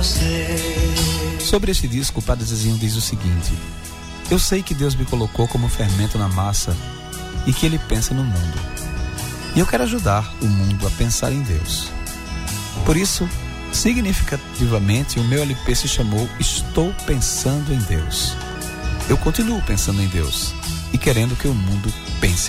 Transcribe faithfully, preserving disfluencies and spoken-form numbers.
Sobre este disco, o Padre Zezinho diz o seguinte: eu sei que Deus me colocou como fermento na massa e que Ele pensa no mundo. E eu quero ajudar o mundo a pensar em Deus. Por isso, significativamente, o meu L P se chamou Estou Pensando em Deus. Eu continuo pensando em Deus e querendo que o mundo pense